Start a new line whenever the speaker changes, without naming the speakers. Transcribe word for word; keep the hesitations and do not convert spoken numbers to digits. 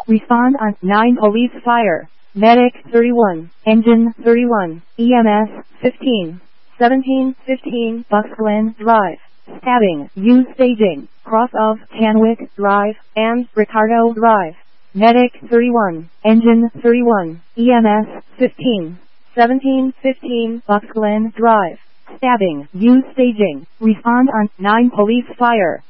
Respond on nine Police Fire. Medic thirty-one. Engine thirty-one. E M S fifteen. seventeen fifteen Bucks Glen Drive. Stabbing. Use staging. Cross of Tanwick Drive and Ricardo Drive. Medic thirty-one. Engine thirty-one. E M S fifteen. seventeen fifteen Bucks Glen Drive. Stabbing. Use staging. Respond on nine Police Fire.